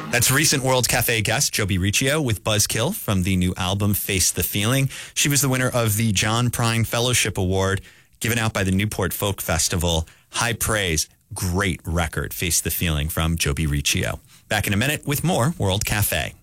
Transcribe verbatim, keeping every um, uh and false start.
That's recent World Cafe guest Joby Riccio with Buzzkill from the new album Face the Feeling. She was the winner of the John Prine Fellowship Award given out by the Newport Folk Festival. High praise. Great record, Face the Feeling from Joby Riccio. Back in a minute with more World Cafe.